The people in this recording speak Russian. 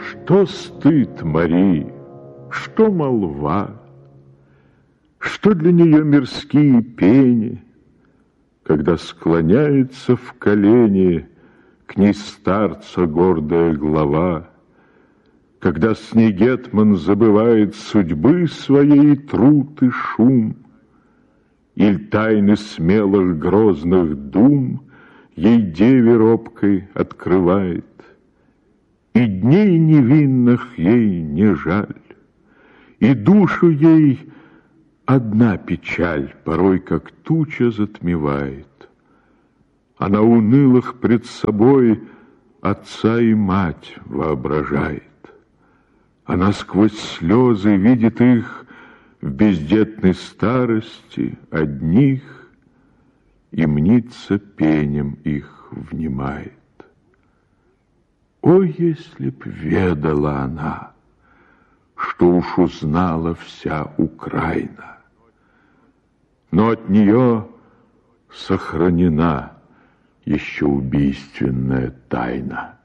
Что стыд Марии, что молва, что для нее мирские пени, когда склоняется в колени к ней старца гордая глава, когда с ней гетман забывает судьбы своей труд и шум, иль тайны смелых грозных дум ей деве робкой открывает, и дней невинных ей не жаль, и душу ей одна печаль порой как туча затмевает. Она унылых пред собой отца и мать воображает. Она сквозь слезы видит их в бездетной старости одних, и мнится пенем их внимает. О, если б ведала она, что уж узнала вся Украина, но от нее сохранена еще убийственная тайна.